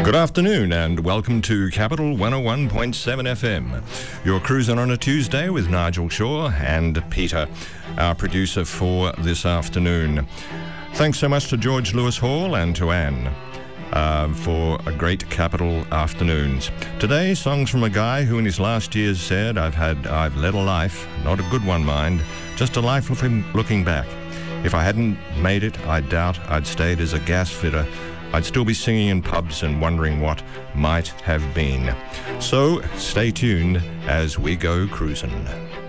Good afternoon and welcome to Capital 101.7 FM. You're cruising on a Tuesday with Nigel Shaw and Peter, our producer for this afternoon. Thanks so much to George Lewis Hall and to Anne for a great Capital afternoons. Today, songs from a guy who in his last years said, I've led a life, not a good one, mind, just a life of him looking back. If I hadn't made it, I doubt I'd stayed as a gas fitter. I'd still be singing in pubs and wondering what might have been. So stay tuned as we go cruising.